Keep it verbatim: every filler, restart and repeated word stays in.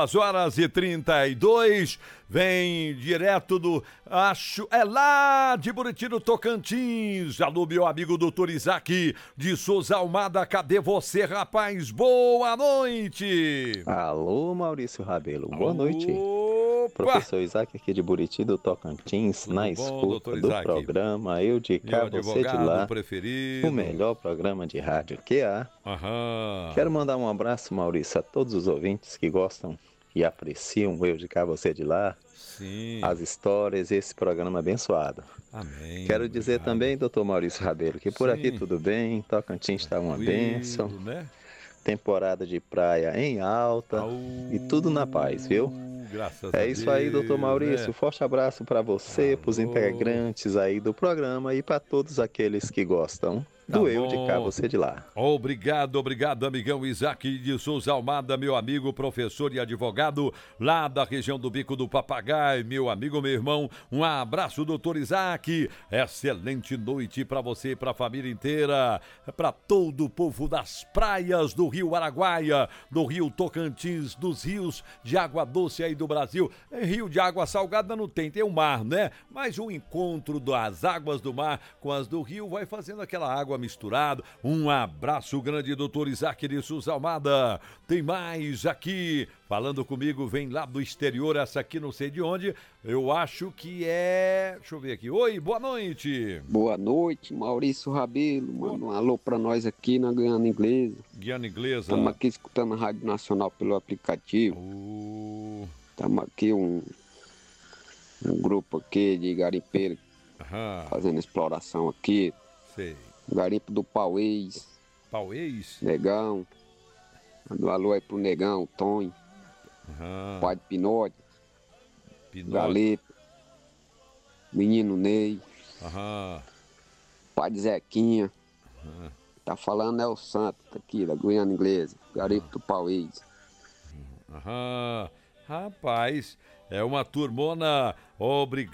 As horas e trinta e dois, vem direto do, acho, é lá de Buriti do Tocantins. Alô, meu amigo doutor Isaac de Souza Almada, cadê você, rapaz? Boa noite! Alô, Maurício Rabelo, boa Opa! noite. Professor Isaac aqui de Buriti do Tocantins, Tudo na bom, escuta doutor do Isaac? programa Eu de Meu Cá, Você de advogado Lá, preferido. o melhor programa de rádio que há. Aham. Quero mandar um abraço, Maurício, a todos os ouvintes que gostam e apreciam o Eu de Cá, Você de Lá, Sim. as histórias e esse programa abençoado. Amém. Quero dizer obrigado. também, doutor Maurício Rabelo, que por Sim. aqui tudo bem, Tocantins está uma bênção, né? temporada de praia em alta Au, e tudo na paz, viu? Graças É a isso Deus, aí, doutor Maurício. né? Forte abraço para você, para os Alô. integrantes aí do programa e para todos aqueles que gostam Tá do Eu de Cá, bom. Você de Lá. Obrigado, obrigado, amigão Isaac de Souza Almada, meu amigo, professor e advogado lá da região do Bico do Papagaio, meu amigo, meu irmão. Um abraço, doutor Isaac. Excelente noite para você e para a família inteira, para todo o povo das praias do Rio Araguaia, do Rio Tocantins, dos rios de água doce aí do Brasil. Rio de água salgada não tem, tem o mar, né? Mas o encontro das águas do mar com as do rio vai fazendo aquela água misturado. Um abraço grande, doutor Isaac de Souza Almada. Tem mais aqui, falando comigo, vem lá do exterior, essa aqui não sei de onde, eu acho que é... Deixa eu ver aqui. Oi, boa noite. Boa noite, Maurício Rabelo, manda um alô pra nós aqui na Guiana Inglesa. Guiana Inglesa. Estamos aqui escutando a Rádio Nacional pelo aplicativo. Uh... Estamos aqui um, um grupo aqui de garimpeiro Aham. fazendo exploração aqui. Sei. Garimpo do Pauês, Pauês? Negão. Manda um alô aí pro Negão, Tonho, Aham. pai de Pinóquio, Pinóquio. Galeto, menino Ney, Aham. pai de Zequinha. Aham. Tá falando é o Santo aqui da Guiana Inglesa, Garimpo do Pauês. Aham. Rapaz, é uma turmona. Obrigado.